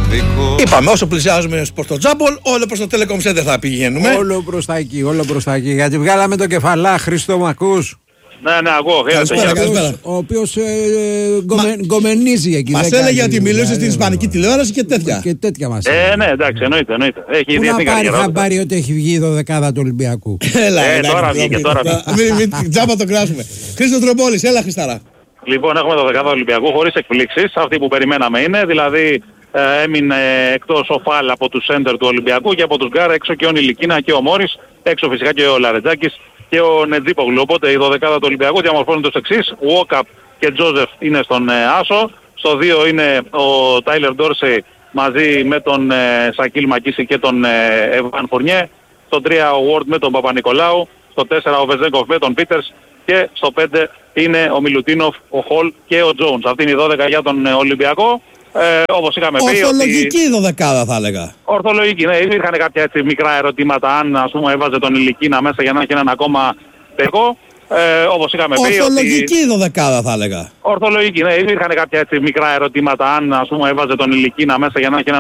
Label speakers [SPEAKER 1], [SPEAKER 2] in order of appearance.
[SPEAKER 1] Είπαμε, όσο πλησιάζουμε προς το Τζάμπολ, όλο προς το Telecom Center θα πηγαίνουμε.
[SPEAKER 2] Όλο προς τα εκεί, γιατί βγάλαμε το κεφαλά. Χρήστο, μ' ακούς?
[SPEAKER 3] Ναι, ακούω.
[SPEAKER 1] Καλησπέρα.
[SPEAKER 2] Ο οποίος γκομενίζει εκεί.
[SPEAKER 1] Μας έλεγε ότι μιλούσε στην ισπανική τηλεόραση και τέτοια.
[SPEAKER 2] Και τέτοια μας.
[SPEAKER 3] Ναι, εντάξει, εννοείται. Έχει
[SPEAKER 2] Πού να
[SPEAKER 3] διεθνή
[SPEAKER 2] πάρει
[SPEAKER 3] καριέρα.
[SPEAKER 2] χαμπάρι ότι έχει βγει η 12η του Ολυμπιακού.
[SPEAKER 1] Έλα,
[SPEAKER 3] τώρα βγήκε, τώρα
[SPEAKER 1] μην τζάμπα το κράσουμε. Χρήστο Τροπόλης, έλα Χριστάρα.
[SPEAKER 3] Λοιπόν, έχουμε το 10ο Ολυμπιακού χωρίς εκπλήξεις. Αυτή που περιμέναμε είναι, δηλαδή έμεινε εκτός ο Φάλ από τους σέντερ του Ολυμπιακού και από τους γκάρ έξω και ο Νιλικίνα και ο Μόρις, έξω φυσικά και ο Λαρετζάκης και ο Νετζίπογλου. Οπότε η 12η του Ολυμπιακού διαμορφώνεται ως εξής. Walkup και Τζόζεφ είναι στον Άσο. Στο 2 είναι ο Τάιλερ Ντόρσεϊ μαζί με τον Σακίλ Μακίση και τον Εβάν Φουρνιέ. Στο 3 ο Ward με τον Παπα-Νικολάου. Στο 4 ο Βεζέγκοφ με τον Πίτερς. Και στο 5 είναι ο Μιλουτίνοφ, ο Χολ και ο Τζόουνς. Αυτή είναι η 12 για τον Ολυμπιακό. Όπως είχαμε πει.
[SPEAKER 1] Ορθολογική δωδεκάδα θα έλεγα.
[SPEAKER 3] Ορθολογική, ναι. Υπήρχαν κάποια έτσι μικρά ερωτήματα αν ας πούμε έβαζε τον Ηλικίνα μέσα για να έχει έναν ακόμα παιχό. Όπως είχαμε πει.
[SPEAKER 1] Ορθολογική δωδεκάδα θα έλεγα.
[SPEAKER 3] Ορθολογική, ναι. Υπήρχαν κάποια έτσι μικρά ερωτήματα αν ας πούμε έβαζε τον Ηλικίνα μέσα για να έχει έναν